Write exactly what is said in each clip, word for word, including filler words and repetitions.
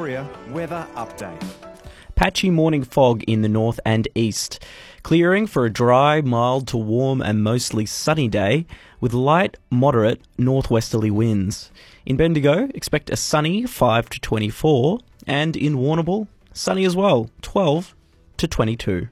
Victoria weather update. Patchy morning fog in the north and east. Clearing for a dry, mild to warm and mostly sunny day with light, moderate northwesterly winds. In Bendigo, expect a sunny five to twenty-four, and in Warrnambool, sunny as well, twelve to twenty-two.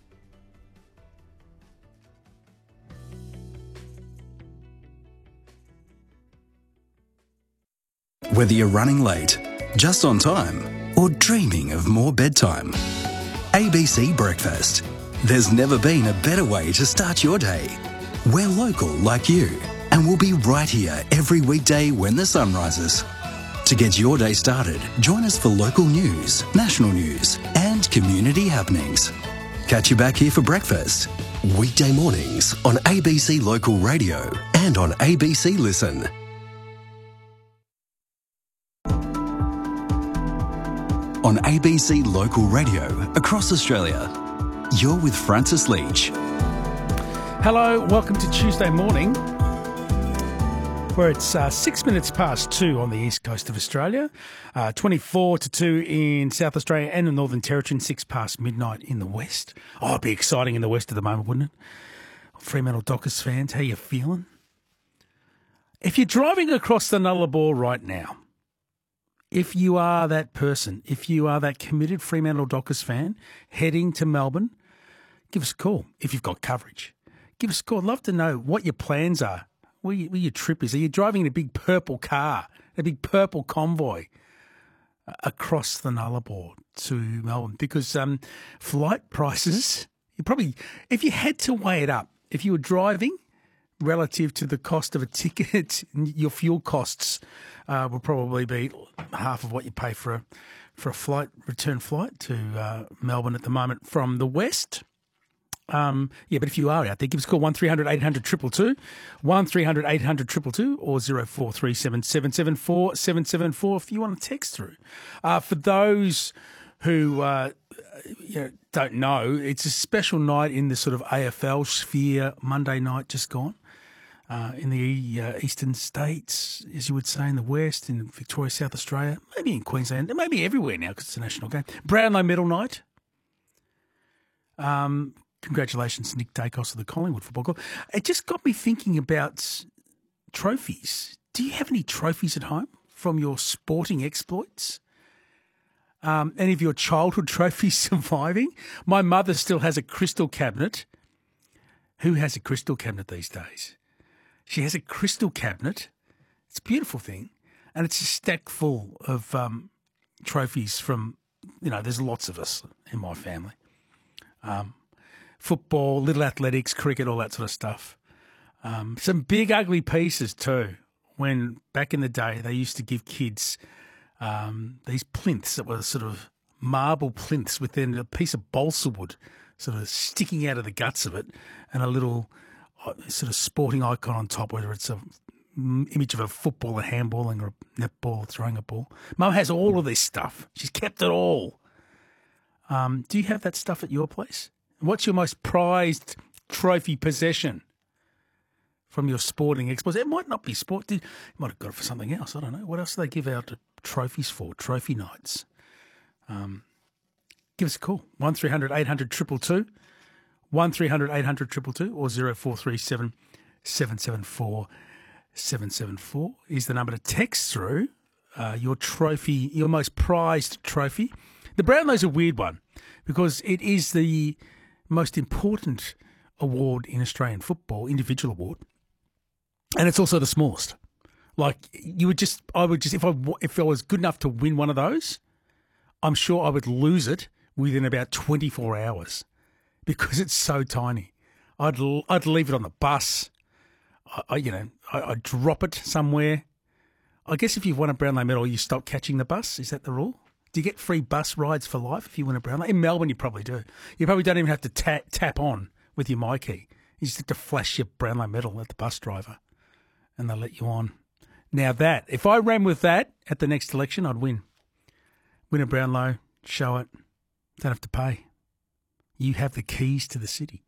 Whether you're running late, just on time, or dreaming of more bedtime, A B C Breakfast. There's never been a better way to start your day. We're local like you, and we'll be right here every weekday when the sun rises. To get your day started, join us for local news, national news, and community happenings. Catch you back here for breakfast. Weekday mornings on A B C Local Radio and on A B C Listen. On A B C Local Radio across Australia, you're with Francis Leach. Hello, welcome to Tuesday morning, where it's uh, six minutes past two on the east coast of Australia, uh, twenty-four to two in South Australia and the Northern Territory, and six past midnight in the west. Oh, it'd be exciting in the west at the moment, wouldn't it? Fremantle Dockers fans, how you feeling? If you're driving across the Nullarbor right now, if you are that person, if you are that committed Fremantle Dockers fan heading to Melbourne, give us a call if you've got coverage. Give us a call. I'd love to know what your plans are, where, you, where your trip is. Are you driving in a big purple car, a big purple convoy across the Nullarbor to Melbourne? Because um, flight prices, you probably, if you had to weigh it up, if you were driving relative to the cost of a ticket, your fuel costs uh, will probably be half of what you pay for a, for a flight, return flight to uh, Melbourne at the moment from the west. Um, yeah, but if you are out there, give us a call, one three hundred eight hundred two two two, one three hundred eight hundred two two two, or zero four three seven seven seven four seven seven four if you want to text through. Uh, for those who uh, you know, don't know, it's a special night in the sort of A F L sphere, Monday night just gone. Uh, in the uh, eastern states, as you would say, in the west, in Victoria, South Australia, maybe in Queensland, maybe everywhere now because it's a national game. Brownlow medal night. Um, congratulations, Nick Dacos of the Collingwood Football Club. It just got me thinking about trophies. Do you have any trophies at home from your sporting exploits? Um, any of your childhood trophies surviving? My mother still has a crystal cabinet. Who has a crystal cabinet these days? She has a crystal cabinet. It's a beautiful thing. And it's a stack full of um, trophies from, you know, there's lots of us in my family. Um, football, little athletics, cricket, all that sort of stuff. Um, some big ugly pieces too. When back in the day they used to give kids um, these plinths that were sort of marble plinths with then a piece of balsa wood sort of sticking out of the guts of it and a little sort of sporting icon on top, whether it's a image of a footballer handballing or a netball or throwing a ball. Mum has all of this stuff. She's kept it all. Um, do you have that stuff at your place? What's your most prized trophy possession from your sporting exploits? It might not be sport. You might have got it for something else. I don't know. What else do they give out trophies for? Trophy nights. Um, give us a call. one three hundred eight hundred two two two. one three hundred eight hundred two two two or zero four three seven seven seven four seven seven four is the number to text through uh, your trophy, your most prized trophy. The Brownlow's a weird one because it is the most important award in Australian football, individual award, and it's also the smallest. Like you would just, I would just, if I if I was good enough to win one of those, I'm sure I would lose it within about twenty-four hours. Because it's so tiny. I'd I'd leave it on the bus. I, I you know I, I'd drop it somewhere. I guess if you've won a Brownlow medal, you stop catching the bus. Is that the rule? Do you get free bus rides for life if you win a Brownlow? In Melbourne, you probably do. You probably don't even have to tap tap on with your my key. You just have to flash your Brownlow medal at the bus driver, and they'll let you on. Now that if I ran with that at the next election, I'd win. Win a Brownlow, show it, don't have to pay. You have the keys to the city.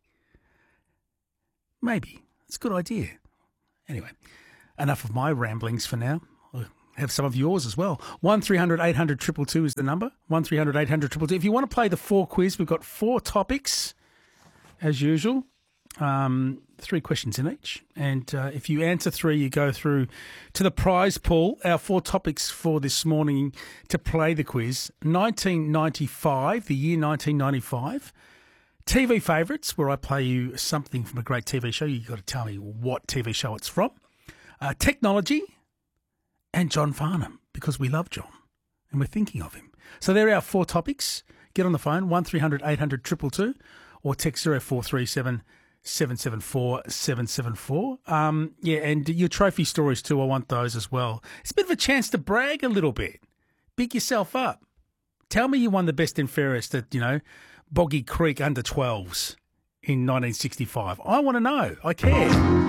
Maybe. It's a good idea. Anyway, enough of my ramblings for now. have some of yours as well. one three hundred eight hundred two two two is the number. one three hundred eight hundred two two two. If you want to play the four quiz, we've got four topics, as usual. Um, three questions in each. And uh, if you answer three, you go through to the prize pool. Our four topics for this morning to play the quiz. nineteen ninety-five, the year nineteen ninety-five. T V favourites, where I play you something from a great T V show. You've got to tell me what T V show it's from. Uh, technology and John Farnham, because we love John and we're thinking of him. So there are our four topics. Get on the phone, one three hundred eight hundred two two two, or text zero four three seven seven seven four seven seven four. Um, yeah, and your trophy stories too, I want those as well. It's a bit of a chance to brag a little bit. Big yourself up. Tell me you won the best and fairest at, you know, Boggy Creek under twelves in nineteen sixty-five. I want to know. I care.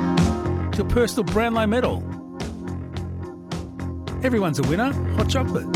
It's your personal Brownlow medal. Everyone's a winner. Hot chocolate.